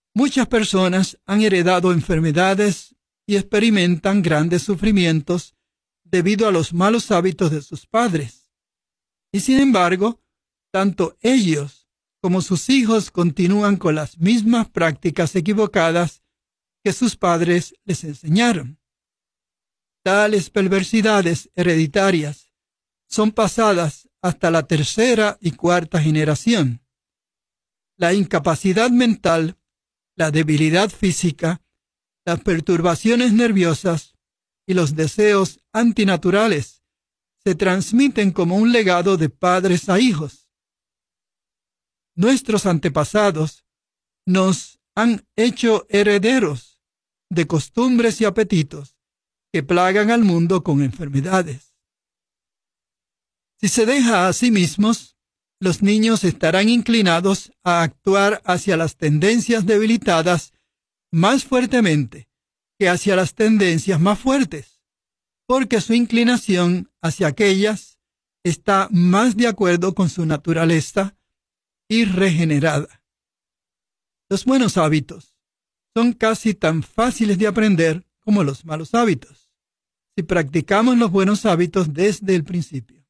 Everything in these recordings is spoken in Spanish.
Muchas personas han heredado enfermedades y experimentan grandes sufrimientos debido a los malos hábitos de sus padres. Y sin embargo, tanto ellos como sus hijos continúan con las mismas prácticas equivocadas que sus padres les enseñaron. Tales perversidades hereditarias son pasadas hasta la tercera y cuarta generación. La incapacidad mental, la debilidad física, las perturbaciones nerviosas y los deseos antinaturales se transmiten como un legado de padres a hijos. Nuestros antepasados nos han hecho herederos de costumbres y apetitos que plagan al mundo con enfermedades. Si se deja a sí mismos, los niños estarán inclinados a actuar hacia las tendencias debilitadas más fuertemente que hacia las tendencias más fuertes, porque su inclinación hacia aquellas está más de acuerdo con su naturaleza y regenerada. Los buenos hábitos son casi tan fáciles de aprender como los malos hábitos, si practicamos los buenos hábitos desde el principio.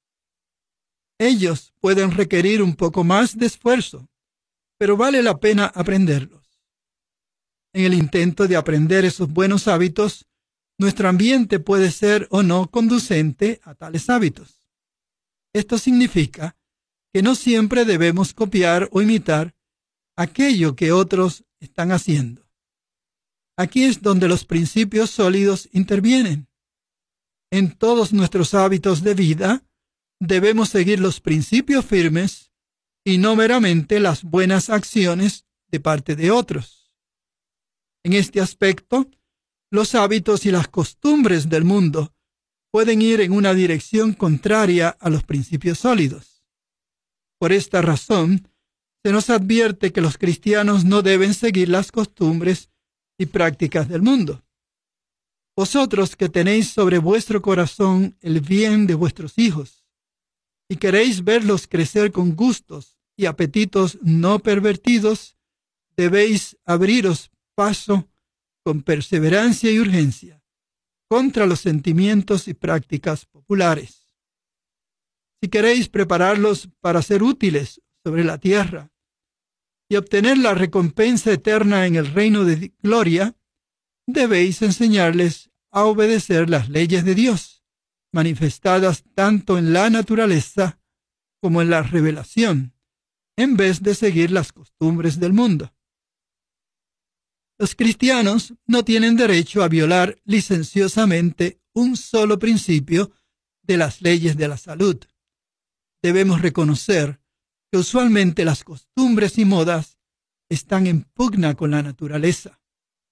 Ellos pueden requerir un poco más de esfuerzo, pero vale la pena aprenderlos. En el intento de aprender esos buenos hábitos, nuestro ambiente puede ser o no conducente a tales hábitos. Esto significa que no siempre debemos copiar o imitar aquello que otros están haciendo. Aquí es donde los principios sólidos intervienen. En todos nuestros hábitos de vida, debemos seguir los principios firmes y no meramente las buenas acciones de parte de otros. En este aspecto, los hábitos y las costumbres del mundo pueden ir en una dirección contraria a los principios sólidos. Por esta razón, se nos advierte que los cristianos no deben seguir las costumbres y prácticas del mundo. Vosotros que tenéis sobre vuestro corazón el bien de vuestros hijos, y queréis verlos crecer con gustos y apetitos no pervertidos, debéis abriros paso con perseverancia y urgencia contra los sentimientos y prácticas populares. Si queréis prepararlos para ser útiles sobre la tierra y obtener la recompensa eterna en el reino de gloria, debéis enseñarles a obedecer las leyes de Dios, manifestadas tanto en la naturaleza como en la revelación, en vez de seguir las costumbres del mundo. Los cristianos no tienen derecho a violar licenciosamente un solo principio de las leyes de la salud. Debemos reconocer que usualmente las costumbres y modas están en pugna con la naturaleza.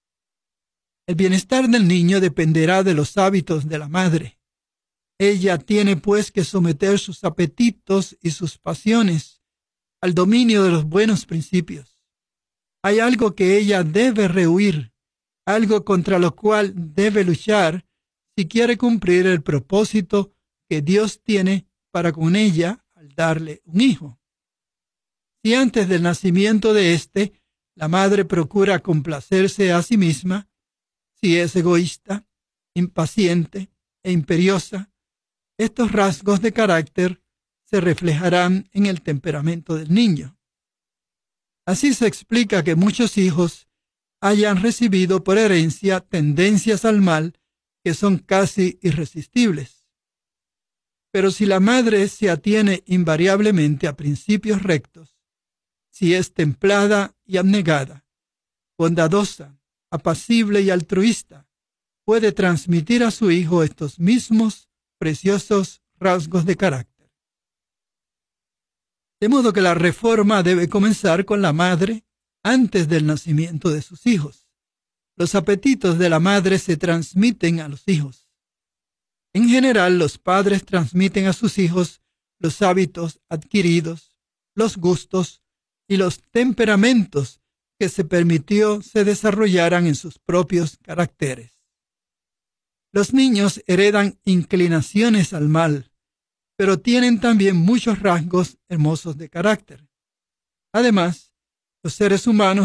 El bienestar del niño dependerá de los hábitos de la madre. Ella tiene pues que someter sus apetitos y sus pasiones al dominio de los buenos principios. Hay algo que ella debe rehuir, algo contra lo cual debe luchar si quiere cumplir el propósito que Dios tiene para con ella al darle un hijo. Si antes del nacimiento de éste, la madre procura complacerse a sí misma, si es egoísta, impaciente e imperiosa, estos rasgos de carácter se reflejarán en el temperamento del niño. Así se explica que muchos hijos hayan recibido por herencia tendencias al mal que son casi irresistibles. Pero si la madre se atiene invariablemente a principios rectos, si es templada y abnegada, bondadosa, apacible y altruista, puede transmitir a su hijo estos mismos preciosos rasgos de carácter. De modo que la reforma debe comenzar con la madre antes del nacimiento de sus hijos. Los apetitos de la madre se transmiten a los hijos. En general, los padres transmiten a sus hijos los hábitos adquiridos, los gustos y los temperamentos que se permitió se desarrollaran en sus propios caracteres. Los niños heredan inclinaciones al mal, pero tienen también muchos rasgos hermosos de carácter. Además, los seres humanos